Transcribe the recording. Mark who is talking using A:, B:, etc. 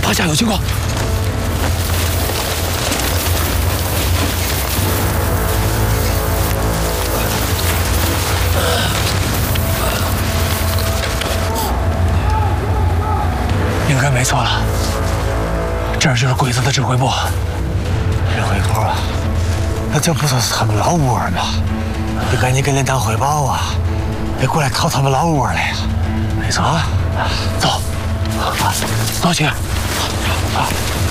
A: 塔下有情况。应该没错了，这儿就是鬼子的指挥部。指挥部啊，那这不就是他们老窝吗？你赶紧给连长汇报啊！别过来掏他们老窝来呀！没错啊，走，走起！啊！